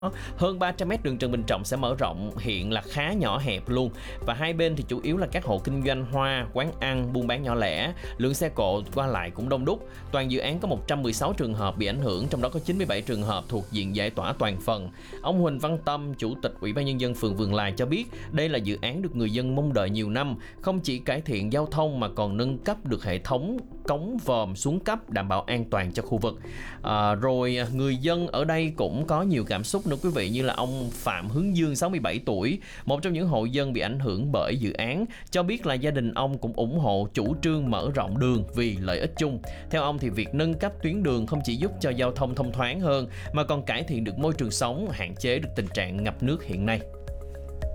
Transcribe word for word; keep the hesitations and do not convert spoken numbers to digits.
Hơn ba trăm mét đường Trần Bình Trọng sẽ mở rộng, hiện là khá nhỏ hẹp luôn, và hai bên thì chủ yếu là các hộ kinh doanh hoa, quán ăn, buôn bán nhỏ lẻ, lượng xe cộ qua lại cũng đông đúc. Toàn dự án có một trăm mười sáu trường hợp bị ảnh hưởng, trong đó có chín mươi bảy trường hợp thuộc diện giải tỏa toàn phần. Ông Huỳnh Văn Tâm, Chủ tịch Ủy ban Nhân dân phường Vườn Lài cho biết đây là dự án được người dân mong đợi nhiều năm, không chỉ cải thiện giao thông mà còn nâng cấp được hệ thống cống vòm xuống cấp đảm bảo an toàn cho khu vực. À, rồi người dân ở đây cũng có nhiều cảm xúc nữa quý vị, như là ông Phạm Hướng Dương sáu mươi bảy tuổi, một trong những hộ dân bị ảnh hưởng bởi dự án, cho biết là gia đình ông cũng ủng hộ chủ trương mở rộng đường vì lợi ích chung. Theo ông thì việc nâng cấp tuyến đường không chỉ giúp cho giao thông thông thoáng hơn mà còn cải thiện được môi trường sống, hạn chế được tình trạng ngập nước hiện nay.